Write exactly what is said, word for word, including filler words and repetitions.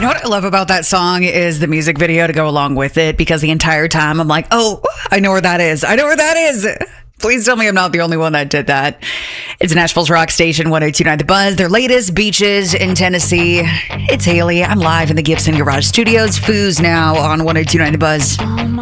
what I love about that song is the music video to go along with it, because the entire time I'm like, oh, I know where that is. I know where that is. Please tell me I'm not the only one that did that. It's Nashville's rock station, one oh two point nine The Buzz. Their latest, Beaches in Tennessee. It's Haley. I'm live in the Gibson Garage Studios. Foos now on one oh two point nine The Buzz.